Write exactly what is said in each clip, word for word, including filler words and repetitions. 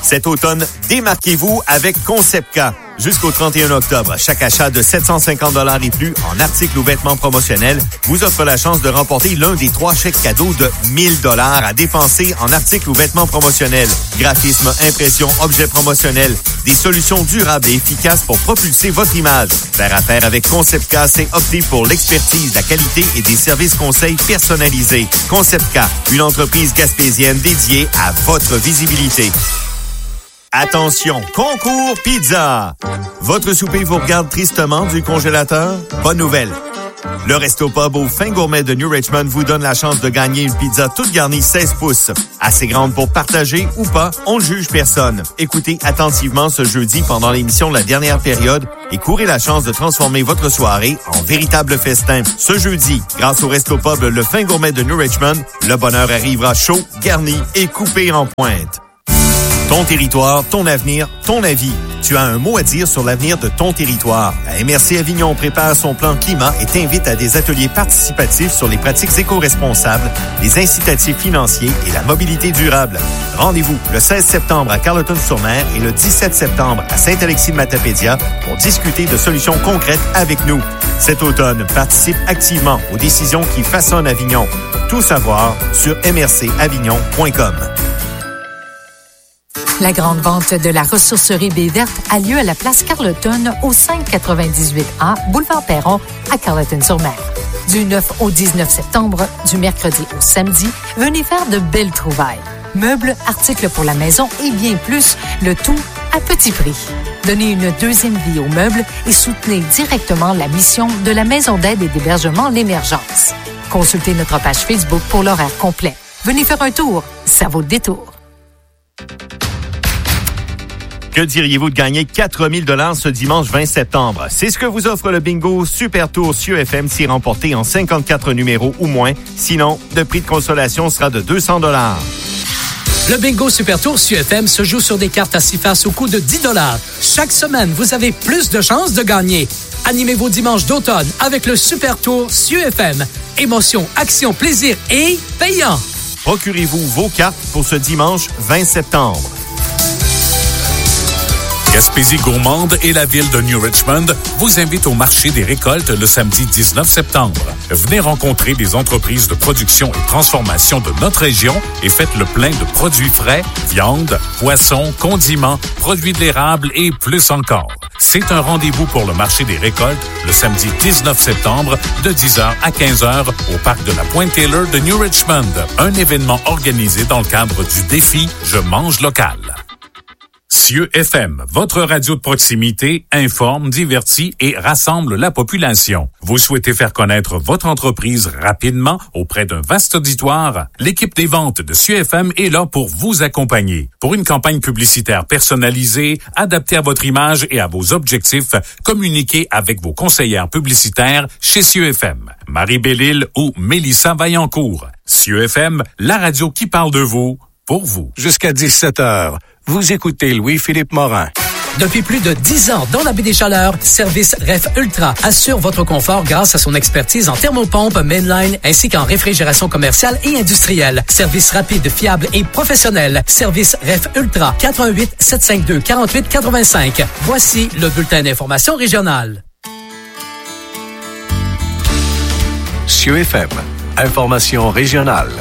Cet automne, démarquez-vous avec Conceptca. Jusqu'au trente et un octobre, chaque achat de sept cent cinquante dollars et plus en articles ou vêtements promotionnels vous offre la chance de remporter l'un des trois chèques cadeaux de mille dollars à dépenser en articles ou vêtements promotionnels. Graphisme, impression, objets promotionnels. Des solutions durables et efficaces pour propulser votre image. Faire affaire avec Conceptca, c'est opter pour l'expertise, la qualité et des services conseils personnalisés. Conceptca, une entreprise gaspésienne dédiée à votre visibilité. Attention, concours pizza! Votre souper vous regarde tristement du congélateur? Bonne nouvelle! Le Resto Pub au Fin Gourmet de New Richmond vous donne la chance de gagner une pizza toute garnie seize pouces. Assez grande pour partager ou pas, on ne juge personne. Écoutez attentivement ce jeudi pendant l'émission de la dernière période et courez la chance de transformer votre soirée en véritable festin. Ce jeudi, grâce au Resto Pub Le Fin Gourmet de New Richmond, le bonheur arrivera chaud, garni et coupé en pointe. Ton territoire, ton avenir, ton avis. Tu as un mot à dire sur l'avenir de ton territoire. La M R C Avignon prépare son plan climat et t'invite à des ateliers participatifs sur les pratiques éco-responsables, les incitatifs financiers et la mobilité durable. Rendez-vous le seize septembre à Carleton-sur-Mer et le dix-sept septembre à Saint-Alexis-de-Matapédia pour discuter de solutions concrètes avec nous. Cet automne, participe activement aux décisions qui façonnent Avignon. Tout savoir sur m r c avignon point com. La grande vente de la ressourcerie Baie Verte a lieu à la place Carleton au cinq cent quatre-vingt-dix-huit A, boulevard Perron, à Carleton-sur-Mer. Du neuf au dix-neuf septembre, du mercredi au samedi, venez faire de belles trouvailles. Meubles, articles pour la maison et bien plus, le tout à petit prix. Donnez une deuxième vie aux meubles et soutenez directement la mission de la Maison d'aide et d'hébergement L'Émergence. Consultez notre page Facebook pour l'horaire complet. Venez faire un tour, ça vaut le détour. Que diriez-vous de gagner quatre mille dollars ce dimanche vingt septembre? C'est ce que vous offre le bingo Super Tour C E F M si remporté en cinquante-quatre numéros ou moins. Sinon, le prix de consolation sera de deux cents dollars. Le bingo Super Tour C E F M se joue sur des cartes à six faces au coût de dix dollars. Chaque semaine, vous avez plus de chances de gagner. Animez vos dimanches d'automne avec le Super Tour C E F M. Émotion, action, plaisir et payant. Procurez-vous vos cartes pour ce dimanche vingt septembre. Gaspésie gourmande et la ville de New Richmond vous invitent au marché des récoltes le samedi dix-neuf septembre. Venez rencontrer des entreprises de production et transformation de notre région et faites le plein de produits frais, viande, poissons, condiments, produits de l'érable et plus encore. C'est un rendez-vous pour le marché des récoltes le samedi dix-neuf septembre de dix heures à quinze heures au parc de la Pointe-Taylor de New Richmond. Un événement organisé dans le cadre du défi Je mange local. C E F M, votre radio de proximité, informe, divertit et rassemble la population. Vous souhaitez faire connaître votre entreprise rapidement auprès d'un vaste auditoire? L'équipe des ventes de C E F M est là pour vous accompagner. Pour une campagne publicitaire personnalisée, adaptée à votre image et à vos objectifs, communiquez avec vos conseillères publicitaires chez C E F M. Marie Bellil ou Mélissa Vaillancourt. C E F M, la radio qui parle de vous, pour vous. Jusqu'à dix-sept heures. Vous écoutez Louis-Philippe Morin. Depuis plus de dix ans, dans la baie des Chaleurs, Service Ref Ultra assure votre confort grâce à son expertise en thermopompe, mainline, ainsi qu'en réfrigération commerciale et industrielle. Service rapide, fiable et professionnel. Service Ref Ultra, quatre un huit, sept cinq deux, quatre huit quatre cinq. Voici le bulletin d'information régionale. C E F M, information régionale.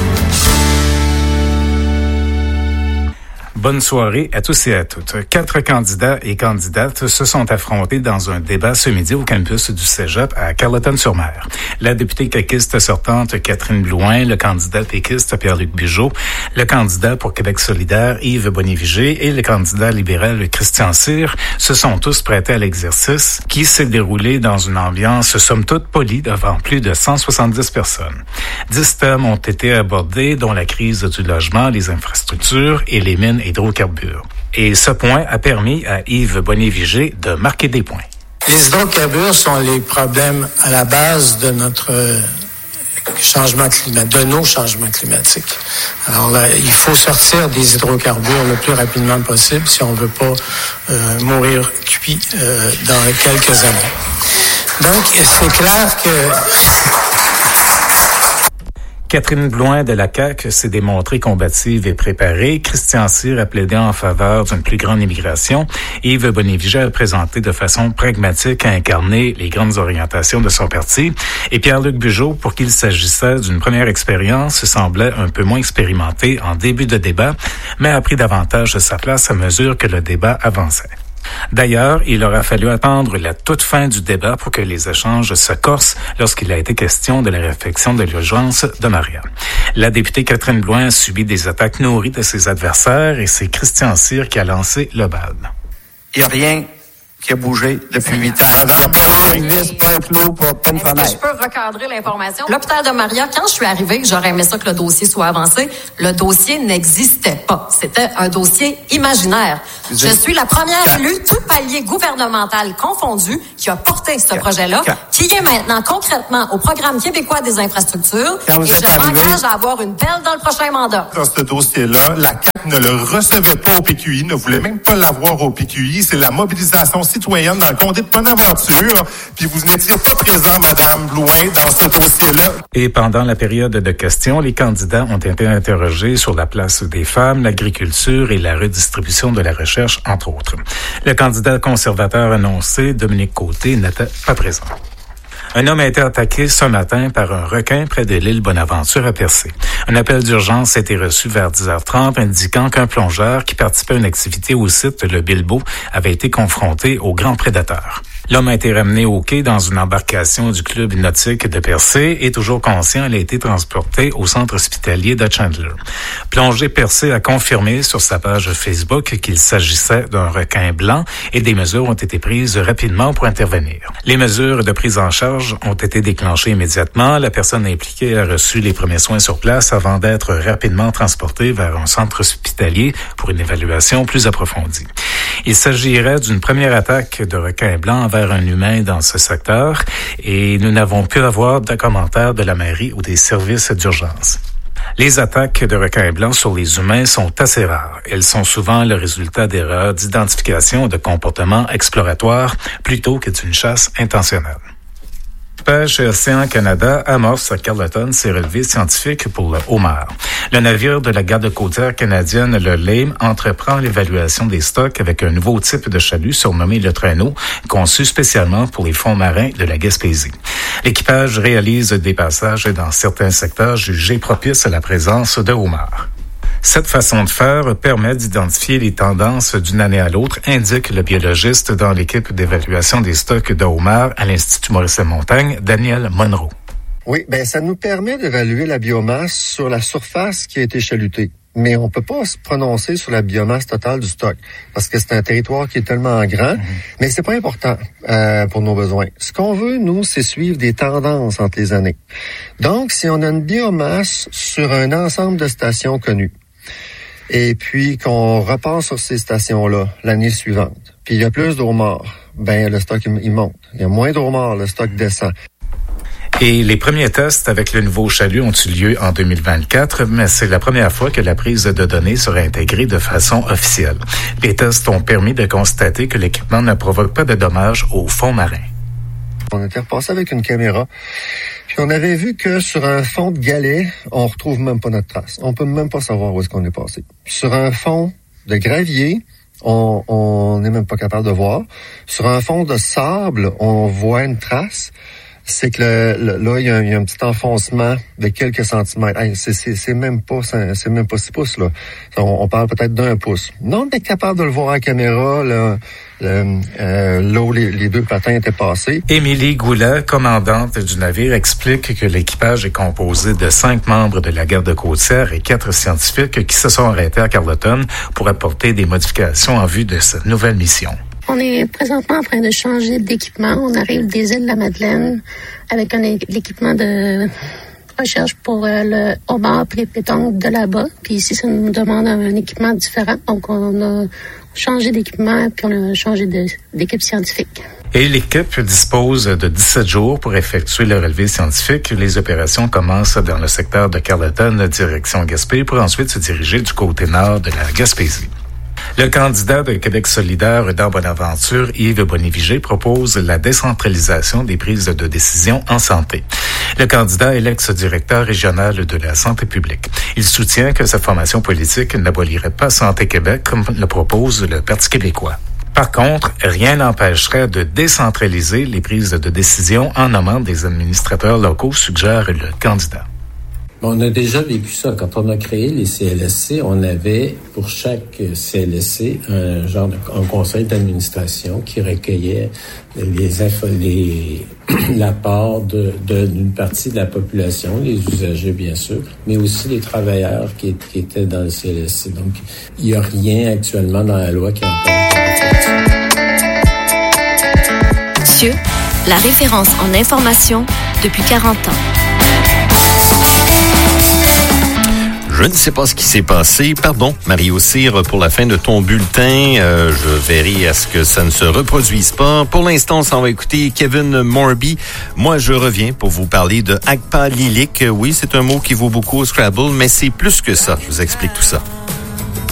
Bonne soirée à tous et à toutes. Quatre candidats et candidates se sont affrontés dans un débat ce midi au campus du Cégep à Carleton-sur-Mer. La députée péquiste sortante Catherine Blouin, le candidat péquiste Pierre-Luc Bugeaud, le candidat pour Québec solidaire Yves Bonnet-Vigé et le candidat libéral Christian Cyr se sont tous prêtés à l'exercice qui s'est déroulé dans une ambiance somme toute polie devant plus de cent soixante-dix personnes. Dix thèmes ont été abordés, dont la crise du logement, les infrastructures et les mines hydrocarbures. Et ce point a permis à Yves Bonnet-Vigé de marquer des points. Les hydrocarbures sont les problèmes à la base de notre changement climatique, de nos changements climatiques. Alors là, il faut sortir des hydrocarbures le plus rapidement possible si on ne veut pas euh, mourir cuit euh, dans quelques années. Donc, c'est clair que... Catherine Blouin de la C A Q s'est démontrée combative et préparée. Christian Cyr a plaidé en faveur d'une plus grande immigration. Yves Boniviget a présenté de façon pragmatique à incarner les grandes orientations de son parti. Et Pierre-Luc Bugeaud, pour qui il s'agissait d'une première expérience, semblait un peu moins expérimenté en début de débat, mais a pris davantage de sa place à mesure que le débat avançait. D'ailleurs, il aura fallu attendre la toute fin du débat pour que les échanges se corsent lorsqu'il a été question de la réfection de l'urgence de Maria. La députée Catherine Blouin a subi des attaques nourries de ses adversaires et c'est Christian Cyr qui a lancé le bal. Il n'y a rien qui a bougé depuis huit ans. Madame, pas une vis, pas un clou, pas, pas une fenêtre. Je peux recadrer l'information. L'hôpital de Maria, quand je suis arrivée, j'aurais aimé ça que le dossier soit avancé. Le dossier n'existait pas. C'était un dossier imaginaire. Je suis la première Quatre. élue, tout palier gouvernemental confondu, qui a porté ce Quatre. projet-là, Quatre. qui est maintenant concrètement au Programme québécois des infrastructures. Quand et je m'engage à avoir une pelle dans le prochain mandat. Dans ce dossier-là, la C A Q ne le recevait pas au P Q I, ne voulait même pas l'avoir au P Q I. C'est la mobilisation citoyenne dans le comté de Bonaventure, puis vous n'étiez pas présent, Madame Blouin, dans ce dossier-là. Et pendant la période de questions, les candidats ont été interrogés sur la place des femmes, l'agriculture et la redistribution de la recherche, entre autres. Le candidat conservateur annoncé, Dominique Côté, n'était pas présent. Un homme a été attaqué ce matin par un requin près de l'île Bonaventure à Percé. Un appel d'urgence a été reçu vers dix heures trente indiquant qu'un plongeur qui participait à une activité au site, le Bilbo, avait été confronté au grand prédateur. L'homme a été ramené au quai dans une embarcation du club nautique de Percé et toujours conscient, il a été transporté au centre hospitalier de Chandler. Plongée Percé a confirmé sur sa page Facebook qu'il s'agissait d'un requin blanc et des mesures ont été prises rapidement pour intervenir. Les mesures de prise en charge ont été déclenchées immédiatement. La personne impliquée a reçu les premiers soins sur place avant d'être rapidement transportée vers un centre hospitalier pour une évaluation plus approfondie. Il s'agirait d'une première attaque de requin blanc envers un humain dans ce secteur et nous n'avons pu avoir de commentaires de la mairie ou des services d'urgence. Les attaques de requins blancs sur les humains sont assez rares. Elles sont souvent le résultat d'erreurs d'identification et de comportements exploratoires plutôt que d'une chasse intentionnelle. Pêche et Océan Canada amorce à Carleton ses relevés scientifiques pour le homard. Le navire de la garde côtière canadienne, le Lame, entreprend l'évaluation des stocks avec un nouveau type de chalut surnommé le traîneau, conçu spécialement pour les fonds marins de la Gaspésie. L'équipage réalise des passages dans certains secteurs jugés propices à la présence de homards. Cette façon de faire permet d'identifier les tendances d'une année à l'autre, indique le biologiste dans l'équipe d'évaluation des stocks de homards à l'Institut Maurice-Montagne, Daniel Monroe. Oui, ben ça nous permet d'évaluer la biomasse sur la surface qui a été chalutée. Mais on peut pas se prononcer sur la biomasse totale du stock parce que c'est un territoire qui est tellement grand, mmh. mais c'est pas important euh, pour nos besoins. Ce qu'on veut, nous, c'est suivre des tendances entre les années. Donc, si on a une biomasse sur un ensemble de stations connues, et puis qu'on repart sur ces stations-là l'année suivante, puis il y a plus d'homards, ben le stock il monte. Il y a moins d'homards, le stock descend. Et les premiers tests avec le nouveau chalut ont eu lieu en deux mille vingt-quatre, mais c'est la première fois que la prise de données sera intégrée de façon officielle. Les tests ont permis de constater que l'équipement ne provoque pas de dommages au fond marin. On était repassé avec une caméra, puis on avait vu que sur un fond de galet, on retrouve même pas notre trace. On peut même pas savoir où est-ce qu'on est passé. Sur un fond de gravier, on on n'est même pas capable de voir. Sur un fond de sable, on voit une trace. C'est que le, le, là, il y, a un, il y a un petit enfoncement de quelques centimètres. Hey, c'est, c'est, c'est même pas, c'est, c'est même pas six pouces, là. On, on parle peut-être d'un pouce. Non, on est capable de le voir à la caméra, là, le, euh, là où les, les deux patins étaient passés. Émilie Goulet, commandante du navire, explique que l'équipage est composé de cinq membres de la garde côtière et quatre scientifiques qui se sont arrêtés à Carleton pour apporter des modifications en vue de cette nouvelle mission. On est présentement en train de changer d'équipement. On arrive des îles de la Madeleine avec un équipement de recherche pour euh, le homard prépétonque de là-bas. Puis ici, ça nous demande un équipement différent. Donc, on a changé d'équipement puis on a changé de, d'équipe scientifique. Et l'équipe dispose de dix-sept jours pour effectuer le relevé scientifique. Les opérations commencent dans le secteur de Carleton, direction Gaspé, pour ensuite se diriger du côté nord de la Gaspésie. Le candidat de Québec solidaire dans Bonaventure, Yves Boniviget, propose la décentralisation des prises de décision en santé. Le candidat est l'ex-directeur régional de la santé publique. Il soutient que sa formation politique n'abolirait pas Santé Québec comme le propose le Parti québécois. Par contre, rien n'empêcherait de décentraliser les prises de décision en nommant des administrateurs locaux, suggère le candidat. On a déjà vécu ça. Quand on a créé les C L S C, on avait pour chaque C L S C un genre de un conseil d'administration qui recueillait les, info, les l'apport de, de d'une partie de la population, les usagers bien sûr, mais aussi les travailleurs qui, qui étaient dans le C L S C. Donc, il n'y a rien actuellement dans la loi qui empêche de faire ça. Cieux, la référence en information depuis quarante ans. Je ne sais pas ce qui s'est passé. Pardon, Mario Cyr, pour la fin de ton bulletin. Euh, je verrai à ce que ça ne se reproduise pas. Pour l'instant, on s'en va écouter Kevin Morby. Moi, je reviens pour vous parler de Agpa Lilik. Oui, c'est un mot qui vaut beaucoup au Scrabble, mais c'est plus que ça. Je vous explique tout ça.